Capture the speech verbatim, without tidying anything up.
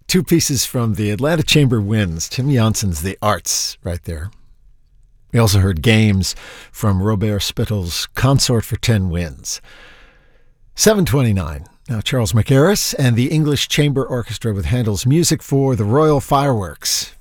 Two pieces from the Atlanta Chamber Winds. Tim Janssen's The Arts right there. We also heard Games from Robert Spittle's Consort for Ten Winds. seven twenty-nine. Now Charles Mackerras and the English Chamber Orchestra with Handel's music for The Royal Fireworks.